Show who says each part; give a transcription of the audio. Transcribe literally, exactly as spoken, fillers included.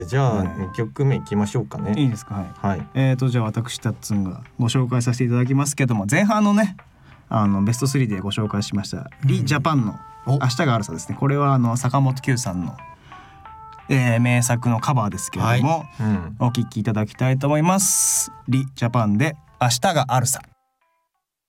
Speaker 1: じゃあにきょくめいきましょうかね。
Speaker 2: いいですか。はい、
Speaker 1: はい、
Speaker 2: えーとじゃあ私タッツンがご紹介させていただきますけども、前半のねあのベストスリーでご紹介しました、うん、リ・ジャパンの明日があるさですね。これはあの坂本九さんの、えー、名作のカバーですけれども、はい、うん、お聴きいただきたいと思います。リ・ジャパンで明日があるさ。